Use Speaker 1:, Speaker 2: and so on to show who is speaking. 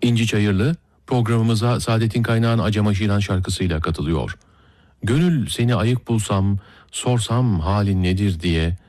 Speaker 1: İnci Çayırlı programımıza Saadettin Kaynağ'ın Acemaşı'dan şarkısıyla katılıyor. Gönül seni ayık bulsam, sorsam halin nedir diye